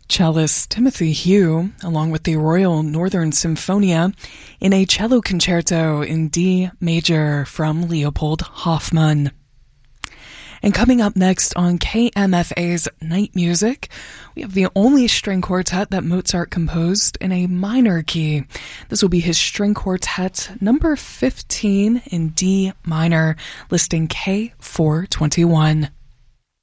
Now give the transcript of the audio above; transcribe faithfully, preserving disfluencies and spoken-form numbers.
cellist Timothy Hugh, along with the Royal Northern Symphonia, in a cello concerto in D major from Leopold Hoffmann. And coming up next on K M F A's Night Music, we have the only string quartet that Mozart composed in a minor key. This will be his string quartet number fifteen in D minor, listing K four twenty-one.